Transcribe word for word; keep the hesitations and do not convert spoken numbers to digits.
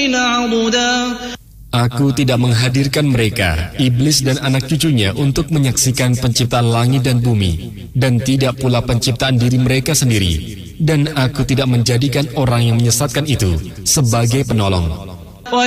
للظالمين عضدا. Aku tidak menghadirkan mereka, iblis dan anak cucunya, untuk menyaksikan penciptaan langit dan bumi, dan tidak pula penciptaan diri mereka sendiri. Dan aku tidak menjadikan orang yang menyesatkan itu sebagai penolong.